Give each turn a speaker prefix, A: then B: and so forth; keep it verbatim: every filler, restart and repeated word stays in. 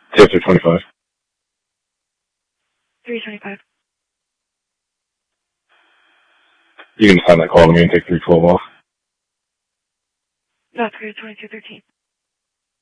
A: Tips twenty-five.
B: three twenty-five.
A: You can sign that call to me and take three twelve off.
B: That's good, twenty-two thirteen.